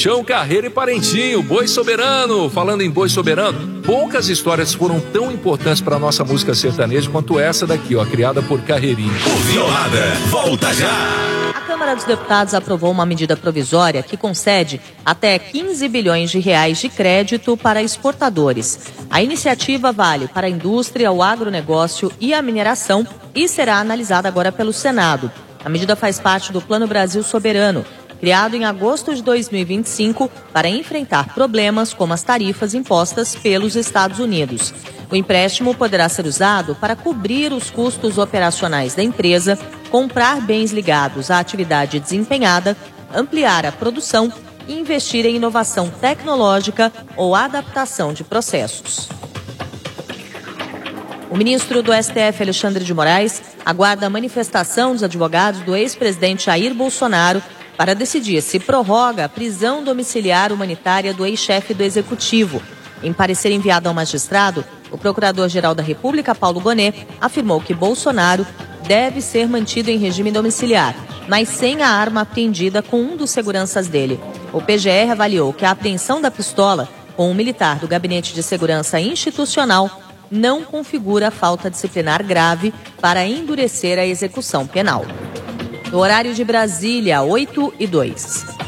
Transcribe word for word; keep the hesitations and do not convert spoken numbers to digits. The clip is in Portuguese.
Chão, Carreira e Parentinho, Boi Soberano. Falando em Boi Soberano, poucas histórias foram tão importantes para nossa música sertaneja quanto essa daqui, ó, criada por Carreirinho. O Violada volta já. A Câmara dos Deputados aprovou uma medida provisória que concede até quinze bilhões de reais de crédito para exportadores. A iniciativa vale para a indústria, o agronegócio e a mineração e será analisada agora pelo Senado. A medida faz parte do Plano Brasil Soberano, criado em agosto de dois mil e vinte e cinco para enfrentar problemas como as tarifas impostas pelos Estados Unidos. O empréstimo poderá ser usado para cobrir os custos operacionais da empresa, comprar bens ligados à atividade desempenhada, ampliar a produção e investir em inovação tecnológica ou adaptação de processos. O ministro do S T F, Alexandre de Moraes, aguarda a manifestação dos advogados do ex-presidente Jair Bolsonaro para decidir se prorroga a prisão domiciliar humanitária do ex-chefe do Executivo. Em parecer enviado ao magistrado, o Procurador-Geral da República, Paulo Gonet, afirmou que Bolsonaro deve ser mantido em regime domiciliar, mas sem a arma apreendida com um dos seguranças dele. O P G R avaliou que a apreensão da pistola com um militar do Gabinete de Segurança Institucional não configura falta disciplinar grave para endurecer a execução penal. No horário de Brasília, oito e dois.